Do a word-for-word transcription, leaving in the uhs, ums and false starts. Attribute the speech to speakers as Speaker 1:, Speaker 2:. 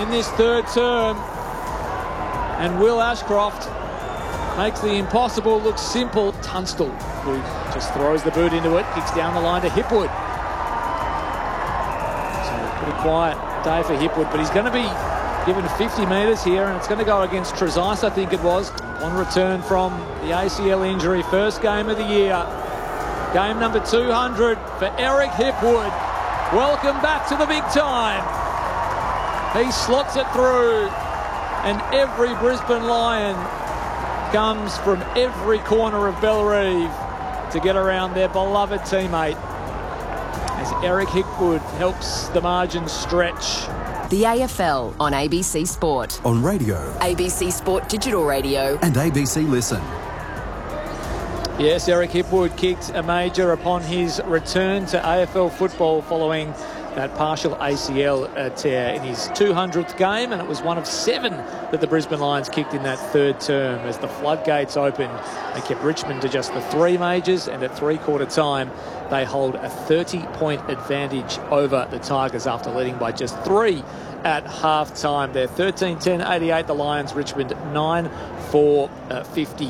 Speaker 1: in this third term. And Will Ashcroft makes the impossible look simple. Tunstall, who just throws the boot into it, kicks down the line to Hipwood. So pretty quiet day for Hipwood, but he's going to be given fifty metres here, and it's going to go against Trezise, I think it was, on return from the A C L injury. First game of the year. Game number two hundred for Eric Hipwood. Welcome back to the big time. He slots it through, and every Brisbane Lion comes from every corner of Bellerive to get around their beloved teammate as Eric Hipwood helps the margin stretch.
Speaker 2: The A F L on A B C Sport.
Speaker 3: On radio.
Speaker 2: A B C Sport Digital Radio.
Speaker 3: And A B C Listen.
Speaker 1: Yes, Eric Hipwood kicked a major upon his return to A F L football following that partial A C L tear in his two hundredth game, and it was one of seven that the Brisbane Lions kicked in that third term. As the floodgates opened, they kept Richmond to just the three majors, and at three-quarter time, they hold a thirty-point advantage over the Tigers after leading by just three at half-time. They're thirteen ten eighty-eight, the Lions. Richmond nine four fifty